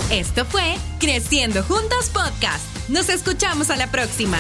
Esto fue Creciendo Juntos Podcast. Nos escuchamos a la próxima.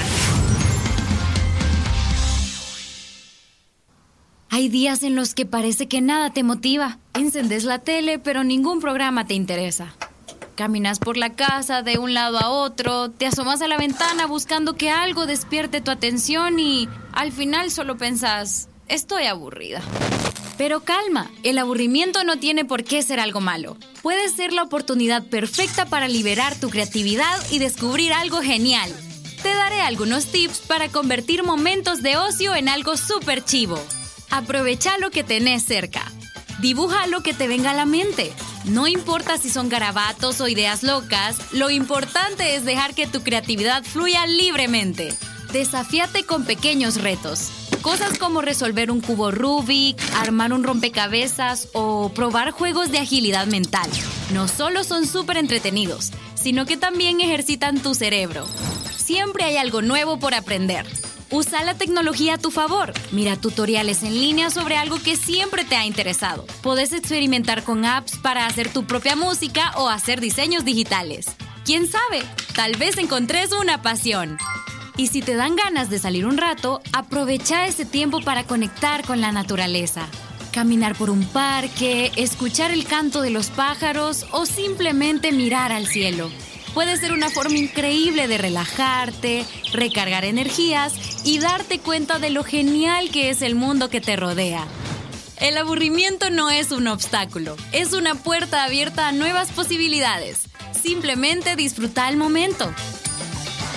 Hay días en los que parece que nada te motiva. Encendes la tele, pero ningún programa te interesa. Caminas por la casa de un lado a otro, te asomas a la ventana buscando que algo despierte tu atención y al final solo pensas, estoy aburrida. Pero calma, el aburrimiento no tiene por qué ser algo malo. Puede ser la oportunidad perfecta para liberar tu creatividad y descubrir algo genial. Te daré algunos tips para convertir momentos de ocio en algo súper chivo. Aprovecha lo que tenés cerca. Dibuja lo que te venga a la mente. No importa si son garabatos o ideas locas, lo importante es dejar que tu creatividad fluya libremente. Desafíate con pequeños retos. Cosas como resolver un cubo Rubik, armar un rompecabezas o probar juegos de agilidad mental. No solo son súper entretenidos, sino que también ejercitan tu cerebro. Siempre hay algo nuevo por aprender. Usa la tecnología a tu favor. Mira tutoriales en línea sobre algo que siempre te ha interesado. Podés experimentar con apps para hacer tu propia música o hacer diseños digitales. ¿Quién sabe? Tal vez encontres una pasión. Y si te dan ganas de salir un rato, aprovecha ese tiempo para conectar con la naturaleza. Caminar por un parque, escuchar el canto de los pájaros o simplemente mirar al cielo. Puede ser una forma increíble de relajarte, recargar energías y darte cuenta de lo genial que es el mundo que te rodea. El aburrimiento no es un obstáculo, es una puerta abierta a nuevas posibilidades. Simplemente disfruta el momento.